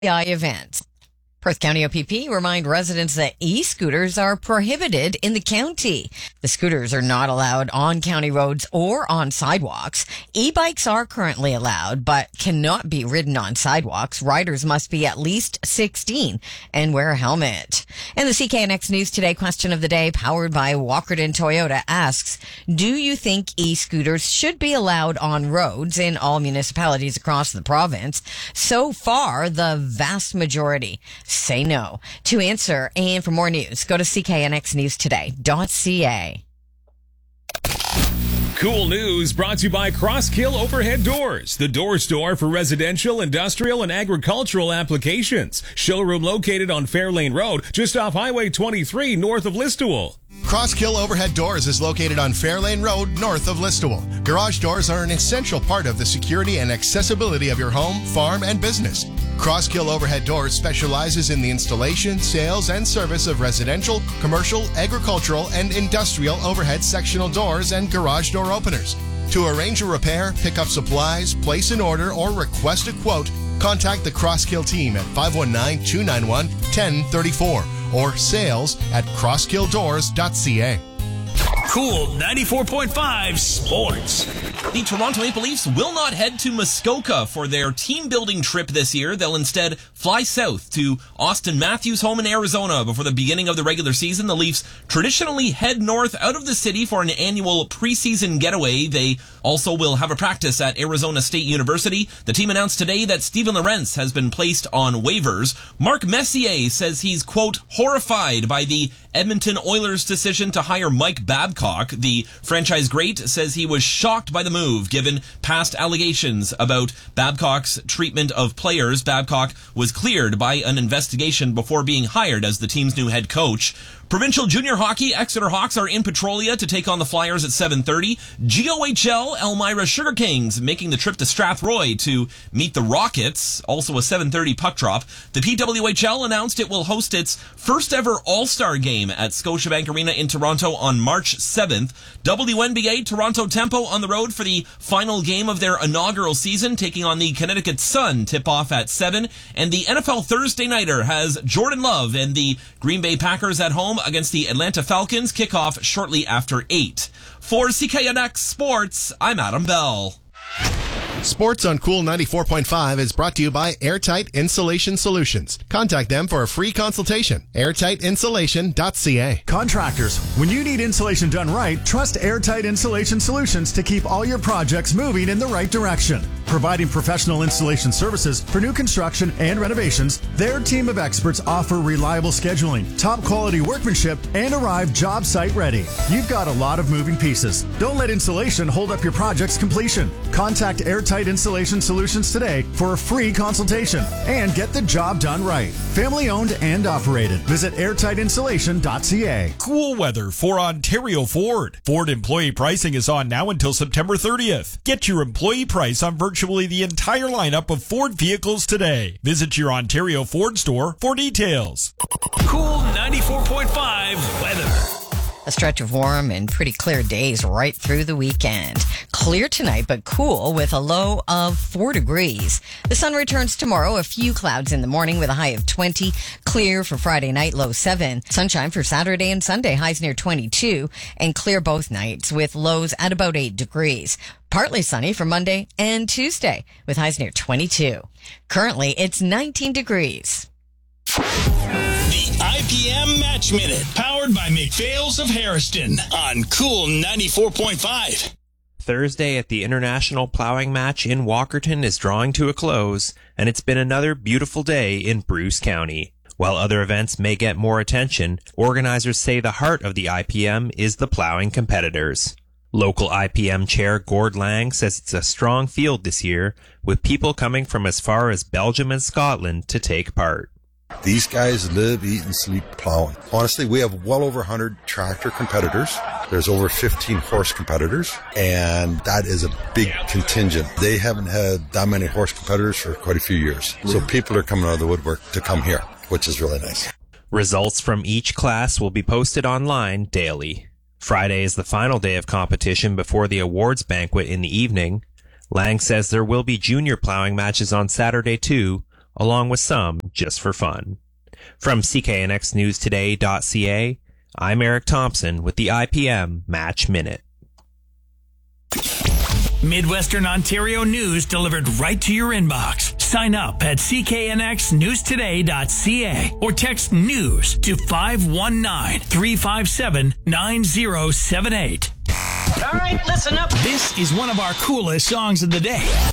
events. Perth County OPP remind residents that e-scooters are prohibited in the county. The scooters are not allowed on county roads or on sidewalks. E-bikes are currently allowed, but cannot be ridden on sidewalks. Riders must be at least 16 and wear a helmet. And the CKNX News Today question of the day, powered by Walkerton Toyota, asks, do you think e-scooters should be allowed on roads in all municipalities across the province? So far, the vast majority say no. To answer and for more news, go to cknxnewstoday.ca. Cool News brought to you by Crosskill Overhead Doors, the door store for residential, industrial, and agricultural applications. Showroom located on Fairlane Road, just off Highway 23, north of Listowel. Crosskill Overhead Doors is located on Fairlane Road, north of Listowel. Garage doors are an essential part of the security and accessibility of your home, farm, and business. Crosskill Overhead Doors specializes in the installation, sales, and service of residential, commercial, agricultural, and industrial overhead sectional doors and garage door openers. To arrange a repair, pick up supplies, place an order, or request a quote, contact the Crosskill team at 519-291-1034 or sales@crosskilldoors.ca. Cool 94.5 Sports. The Toronto Maple Leafs will not head to Muskoka for their team-building trip this year. They'll instead fly south to Austin Matthews' home in Arizona before the beginning of the regular season. The Leafs traditionally head north out of the city for an annual preseason getaway. They also will have a practice at Arizona State University. The team announced today that Steven Lorentz has been placed on waivers. Mark Messier says he's, quote, horrified by the Edmonton Oilers' decision to hire Mike Babcock. The franchise great says he was shocked by the move, given past allegations about Babcock's treatment of players. Babcock was cleared by an investigation before being hired as the team's new head coach. Provincial Junior Hockey, Exeter Hawks are in Petrolia to take on the Flyers at 7:30. GOHL, Elmira Sugar Kings making the trip to Strathroy to meet the Rockets, also a 7:30 puck drop. The PWHL announced it will host its first ever All-Star game at Scotiabank Arena in Toronto on March 7th. WNBA, Toronto Tempo on the road for the final game of their inaugural season, taking on the Connecticut Sun, tip-off at 7. And the NFL Thursday Nighter has Jordan Love and the Green Bay Packers at home against the Atlanta Falcons, kickoff shortly after 8. For CKNX Sports, I'm Adam Bell. Sports on Cool 94.5 is brought to you by Airtight Insulation Solutions. Contact them for a free consultation. airtightinsulation.ca. Contractors, when you need insulation done right, trust Airtight Insulation Solutions to keep all your projects moving in the right direction. Providing professional installation services for new construction and renovations, their team of experts offer reliable scheduling, top quality workmanship, and arrive job site ready. You've got a lot of moving pieces. Don't let insulation hold up your project's completion. Contact Airtight Insulation Solutions today for a free consultation and get the job done right. Family owned and operated. Visit airtightinsulation.ca. Cool weather for Ontario Ford. Ford employee pricing is on now until September 30th. Get your employee price on virtually the entire lineup of Ford vehicles today. Visit your Ontario Ford store for details. Cool 94.5 weather. A stretch of warm and pretty clear days right through the weekend. Clear tonight, but cool with a low of 4 degrees. The sun returns tomorrow. A few clouds in the morning with a high of 20. Clear for Friday night, low 7. Sunshine for Saturday and Sunday, highs near 22. And clear both nights with lows at about 8 degrees. Partly sunny for Monday and Tuesday with highs near 22. Currently, it's 19 degrees. The IPM Match Minute, powered by McPhail's of Harriston on Cool 94.5. Thursday at the International Plowing Match in Walkerton is drawing to a close, and it's been another beautiful day in Bruce County. While other events may get more attention, organizers say the heart of the IPM is the plowing competitors. Local IPM Chair Gord Lang says it's a strong field this year, with people coming from as far as Belgium and Scotland to take part. These guys live, eat, and sleep plowing. Honestly, we have well over 100 tractor competitors. There's over 15 horse competitors, and that is a big contingent. They haven't had that many horse competitors for quite a few years. So people are coming out of the woodwork to come here, which is really nice. Results from each class will be posted online daily. Friday is the final day of competition before the awards banquet in the evening. Lang says there will be junior plowing matches on Saturday too, along with some just for fun. From CKNXNewsToday.ca, I'm Eric Thompson with the IPM Match Minute. Midwestern Ontario news delivered right to your inbox. Sign up at cknxnewstoday.ca or text news to 519-357-9078. All right, listen up. This is one of our coolest songs of the day.